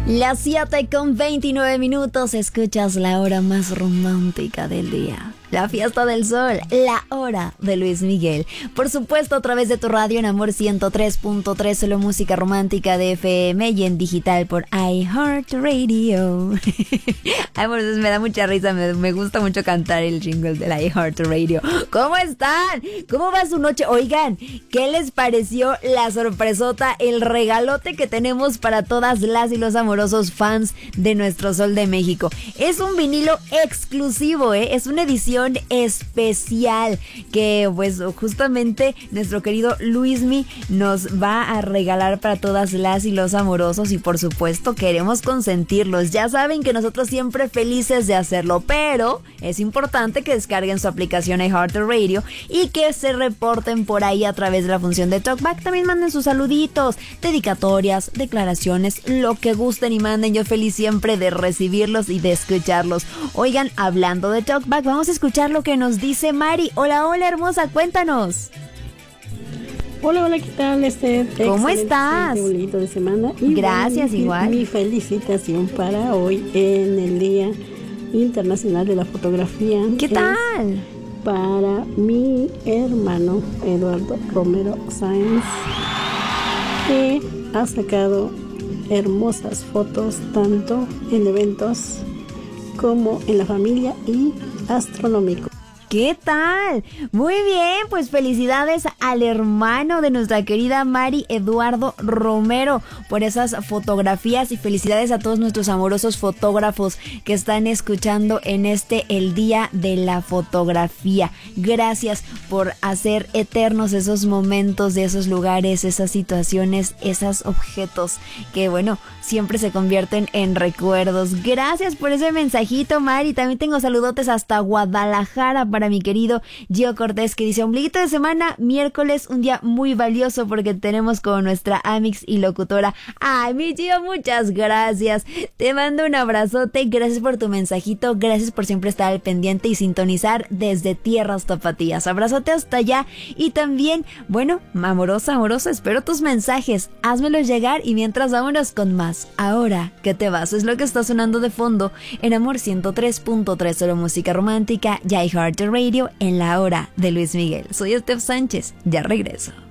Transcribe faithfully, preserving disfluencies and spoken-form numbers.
Las siete con veintinueve minutos, escuchas la hora más romántica del día. La fiesta del sol, la hora de Luis Miguel. Por supuesto, a través de tu radio en Amor ciento tres punto tres, solo música romántica de F M y en digital por iHeartRadio. Ay, por eso me da mucha risa, me, me gusta mucho cantar el jingle del iHeartRadio. ¿Cómo están? ¿Cómo va su noche? Oigan, ¿qué les pareció la sorpresota, el regalote que tenemos para todas las y los amorosos fans de nuestro Sol de México? Es un vinilo exclusivo, ¿eh? Es una edición especial que pues justamente nuestro querido Luismi nos va a regalar para todas las y los amorosos, y por supuesto queremos consentirlos. Ya saben que nosotros siempre felices de hacerlo, pero es importante que descarguen su aplicación iHeartRadio y que se reporten por ahí a través de la función de Talkback. También manden sus saluditos, dedicatorias, declaraciones, lo que gusten y manden. Yo feliz siempre de recibirlos y de escucharlos. Oigan, hablando de Talkback, vamos a escuchar escuchar lo que nos dice Mari. Hola, hola, hermosa, cuéntanos. Hola, hola, ¿qué tal? Este, ¿Cómo estás? Bonito de semana. Y gracias, bueno, igual. Mi felicitación para hoy en el Día Internacional de la Fotografía. ¿Qué tal? Para mi hermano Eduardo Romero Sáenz, que ha sacado hermosas fotos tanto en eventos como en la familia y astronómico. ¿Qué tal? Muy bien, pues felicidades al hermano de nuestra querida Mari, Eduardo Romero, por esas fotografías, y felicidades a todos nuestros amorosos fotógrafos que están escuchando en este el Día de la Fotografía. Gracias por hacer eternos esos momentos de esos lugares, esas situaciones, esos objetos que, bueno, siempre se convierten en recuerdos. Gracias por ese mensajito, Mari. También tengo saludotes hasta Guadalajara para mi querido Gio Cortés, que dice: ombliguito de semana, miércoles, un día muy valioso porque tenemos con nuestra amix y locutora. Ay, mi Gio, muchas gracias. Te mando un abrazote, gracias por tu mensajito, gracias por siempre estar al pendiente y sintonizar desde tierras tapatías. Abrazote hasta allá. Y también, bueno, amorosa, amorosa, espero tus mensajes, házmelos llegar, y mientras vámonos con más. Ahora que te vas, es lo que está sonando de fondo en Amor ciento tres punto tres, solo música romántica, y iHeartRadio en la hora de Luis Miguel. Soy Steph Sánchez, ya regreso.